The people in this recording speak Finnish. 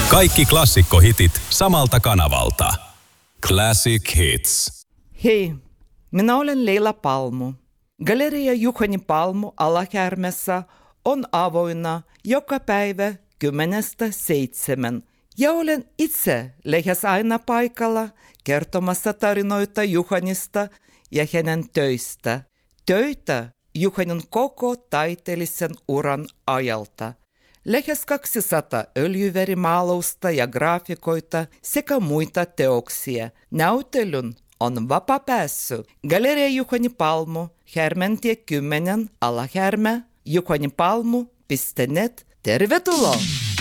Kaikki klassikkohitit samalta kanavalta. Classic Hits. Hei, minä olen Leila Palmu. Galeria Juhani Palmu Alahärmässä on avoinna joka päivä 10:00–7:00. Ja olen itse lähes aina paikalla kertomassa tarinoita Juhanista ja hänen töistä. Töitä Juhanin koko taiteellisen uran ajalta. Lähes 200 öljyvärimaalausta ja graafikoita sekä muita teoksia. Näytelyn on vapaa pääsy. Galeria Juhani Palmu, Härmäntie 10, Alahärmä, juhanipalmu.net. Tervetuloa!